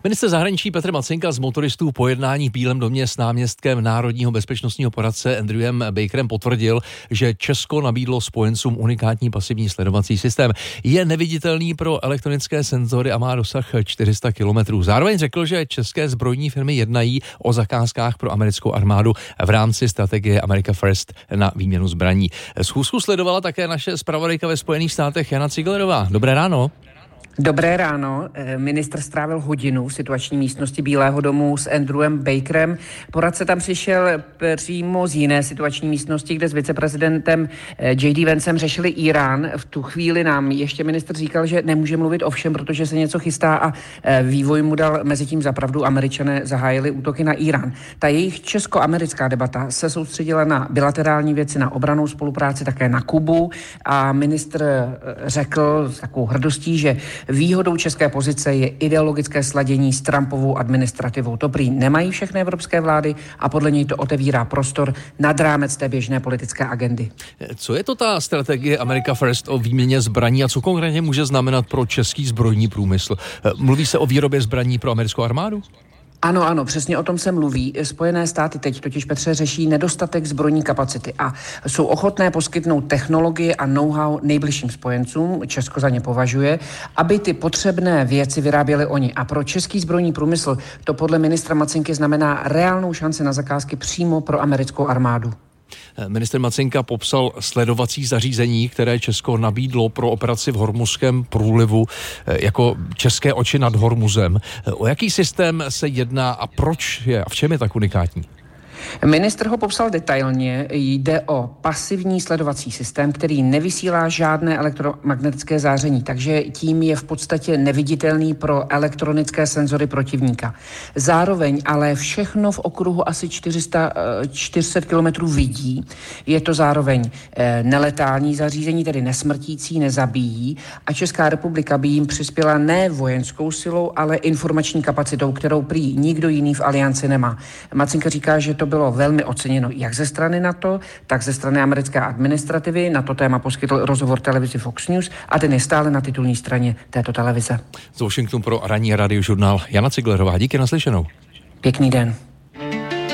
Ministr zahraničí Petr Macinka z motoristů po jednání v Bílém domě s náměstkem národního bezpečnostního poradce Andrewem Bakerem potvrdil, že Česko nabídlo spojencům unikátní pasivní sledovací systém. Je neviditelný pro elektronické senzory a má dosah 400 km. Zároveň řekl, že české zbrojní firmy jednají o zakázkách pro americkou armádu v rámci strategie America First na výměnu zbraní. Schůzku sledovala také naše zpravodajka ve Spojených státech Jana Ciglerová. Dobré ráno. Dobré ráno. Ministr strávil hodinu v situační místnosti Bílého domu s Andrewem Bakerem. Poradce tam přišel přímo z jiné situační místnosti, kde s viceprezidentem J.D. Vancem řešili Irán. V tu chvíli nám ještě ministr říkal, že nemůže mluvit o všem, protože se něco chystá a vývoj mu dal mezitím za pravdu. Američané zahájili útoky na Irán. Ta jejich česko-americká debata se soustředila na bilaterální věci, na obrannou spolupráci, také na Kubu a ministr řekl s takovou hrdostí, že výhodou české pozice je ideologické sladění s Trumpovou administrativou. To prý nemají všechny evropské vlády a podle něj to otevírá prostor nad rámec té běžné politické agendy. Co je to ta strategie America First o výměně zbraní a co konkrétně může znamenat pro český zbrojní průmysl? Mluví se o výrobě zbraní pro americkou armádu? Ano, přesně o tom se mluví. Spojené státy teď totiž, Petře, řeší nedostatek zbrojní kapacity a jsou ochotné poskytnout technologie a know-how nejbližším spojencům, Česko za ně považuje, aby ty potřebné věci vyráběli oni. A pro český zbrojní průmysl to podle ministra Macinky znamená reálnou šanci na zakázky přímo pro americkou armádu. Ministr Macinka popsal sledovací zařízení, které Česko nabídlo pro operaci v Hormuzském průlivu jako české oči nad Hormuzem. O jaký systém se jedná a proč je a v čem je tak unikátní? Ministr ho popsal detailně. Jde o pasivní sledovací systém, který nevysílá žádné elektromagnetické záření, takže tím je v podstatě neviditelný pro elektronické senzory protivníka. Zároveň ale všechno v okruhu asi 400 km vidí. Je to zároveň neletální zařízení, tedy nesmrtící, nezabíjí a Česká republika by jim přispěla ne vojenskou silou, ale informační kapacitou, kterou prý nikdo jiný v alianci nemá. Macinka říká, že to bylo velmi oceněno jak ze strany NATO, tak ze strany americké administrativy. Na to téma poskytl rozhovor televizi Fox News a ten je stále na titulní straně této televize. Z Washingtonu pro ranní radiožurnál Jana Ciglerová. Díky, naslyšenou. Pěkný den.